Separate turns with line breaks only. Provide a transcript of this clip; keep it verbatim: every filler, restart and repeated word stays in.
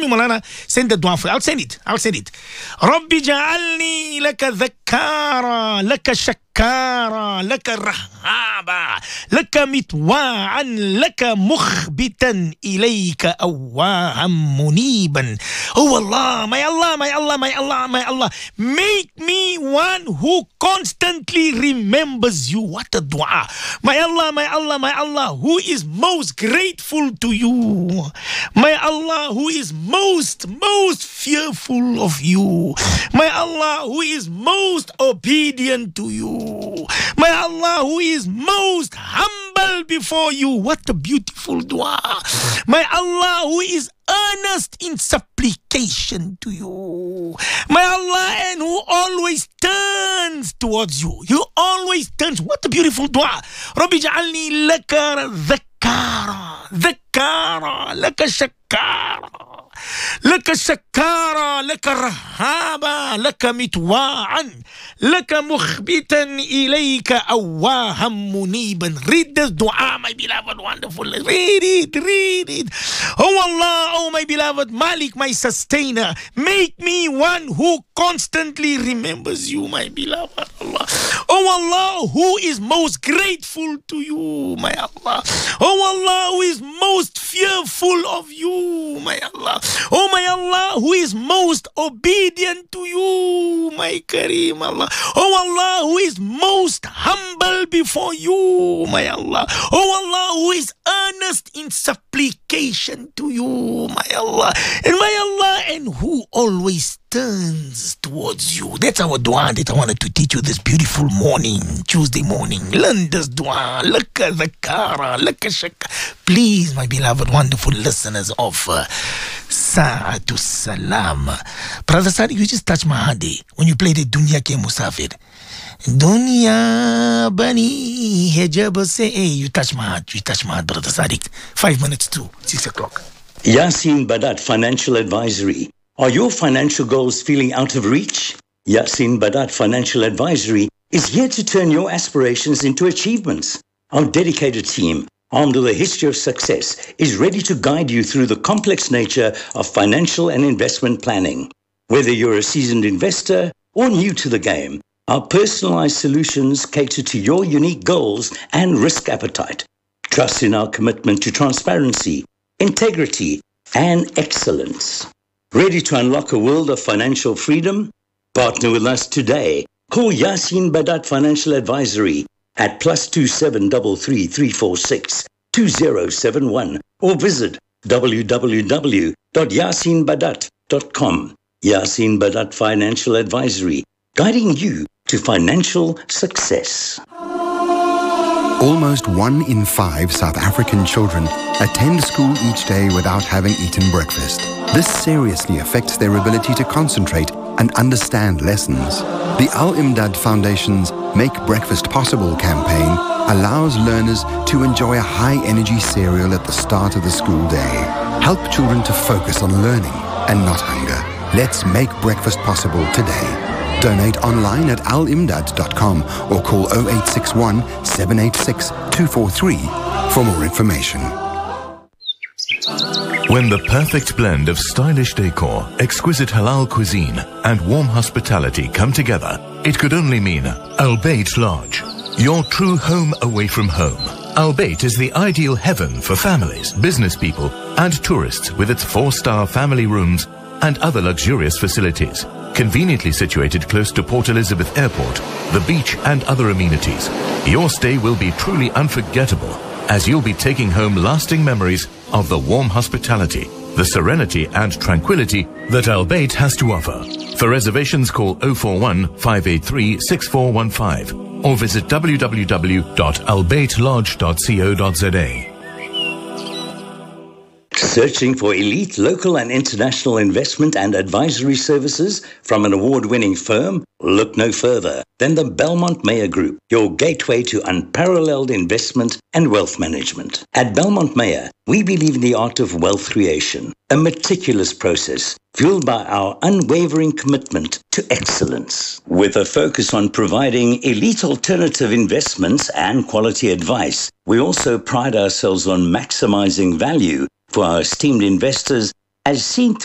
you, Malana, send the dua for you. I'll send it. I'll send it. Rabbi ja'alni laka dhakkara, laka shakkara, laka rahaba, laka mitwa'an, laka mukhbitan ilayka awwaham muniban. Oh Allah, my Allah, my Allah, my Allah, my Allah, make me one who constantly remembers you. What a dua. My Allah, my Allah, my Allah, who is most grateful to you. My Allah, who is most, most fearful of you. My Allah, who is most obedient to you. My Allah, who is most humble before you. What a beautiful dua. My Allah, who is earnest in supplication to you. My Allah, and who always turns towards you. You always turns. What a beautiful dua. Rabbi ja'alni laka dhakkara, dhakkara, laka shakkara, لك السكارى لك الرهابة لك متواعا لك مخبتا إليك أواها منيبا. Read this dua, my beloved, wonderful. Read it, read it. Oh Allah, oh my beloved Malik, my sustainer, make me one who constantly remembers you, my beloved Allah. Oh Allah, who is most grateful to you, my Allah. Oh Allah, who is most fearful of you, my Allah. Oh my Allah, who is most obedient to you, my Kareem Allah. Oh Allah, who is most humble before you, my Allah. Oh Allah, who is earnest in supplication to you, my Allah. And my Allah, and who always turns towards you. That's our dua that I wanted to teach you this beautiful morning, Tuesday morning. Learn this dua. Laka zakara, laka shaka. Please, my beloved, wonderful listeners of uh, Sa'atus Salam. Brother Sadiq, you just touched my heart there when you played the Dunya Ke Musafir. Dunya Bani Hijab say, hey, you touched my heart, you touched my heart, Brother Sadiq. Five minutes to six o'clock.
Yasin Badat Financial Advisory. Are your financial goals feeling out of reach? Yasin Badat Financial Advisory is here to turn your aspirations into achievements. Our dedicated team, armed with a history of success, is ready to guide you through the complex nature of financial and investment planning. Whether you're a seasoned investor or new to the game, our personalized solutions cater to your unique goals and risk appetite. Trust in our commitment to transparency, integrity, and excellence. Ready to unlock a world of financial freedom? Partner with us today. Call Yasin Badat Financial Advisory at plus two seven three three three four six two zero seven one or visit w w w dot yasin badat dot com. Yasin Badat Financial Advisory, guiding you to financial success.
Almost one in five South African children attend school each day without having eaten breakfast. This seriously affects their ability to concentrate and understand lessons. The Al-Imdad Foundation's Make Breakfast Possible campaign allows learners to enjoy a high-energy cereal at the start of the school day. Help children to focus on learning and not hunger. Let's make breakfast possible today. Donate online at al imdad dot com or call oh eight six one, seven eight six, two four three for more information.
When the perfect blend of stylish decor, exquisite halal cuisine, and warm hospitality come together, it could only mean Al Bayt Lodge, your true home away from home. Al Bayt is the ideal heaven for families, business people, and tourists with its four-star family rooms and other luxurious facilities. Conveniently situated close to Port Elizabeth Airport, the beach and other amenities, your stay will be truly unforgettable as you'll be taking home lasting memories of the warm hospitality, the serenity and tranquility that Al Bayt has to offer. For reservations, call oh four one, five eight three, six four one five or visit w w w dot al bayt lodge dot co dot z a.
Searching for elite local and international investment and advisory services from an award-winning firm? Look no further than the Belmont Mayer Group, your gateway to unparalleled investment and wealth management. At Belmont Mayer, we believe in the art of wealth creation, a meticulous process fueled by our unwavering commitment to excellence. With a focus on providing elite alternative investments and quality advice, we also pride ourselves on maximizing value for our esteemed investors as seen